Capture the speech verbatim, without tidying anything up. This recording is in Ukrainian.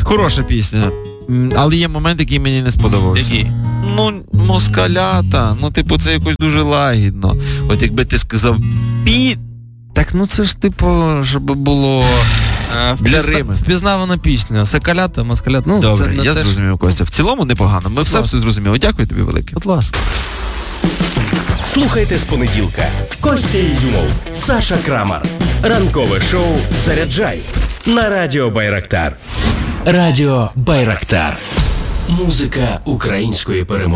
Хороша пісня. Але є момент, який мені не сподобався. Який? Ну, москалята. Ну, типу, це якось дуже лагідно. От якби ти сказав пі... Так, ну це ж, типу, щоб було... Для Рими. Впізнавана пісня. Соколята, москалята. Ну, добре, це я теж... зрозумів, Костя. В цілому непогано. Ми все, все зрозуміли. Дякую тобі велике. Будь ласка. Слухайте з понеділка. Костя Ізюмов, Саша Крамар. Ранкове шоу «Заряджай» на Радіо Байрактар. Радіо Байрактар. Музика української перемоги.